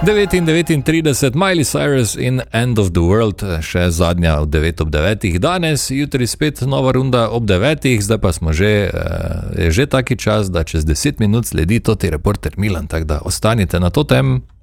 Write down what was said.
9:39, Miley Cyrus in End of the World, še zadnja od 9 ob 9. Danes, jutri spet nova runda ob 9, zdaj pa smo je že taki čas, da čez 10 minut sledi toti reporter Milan, tako da ostanite na to tem.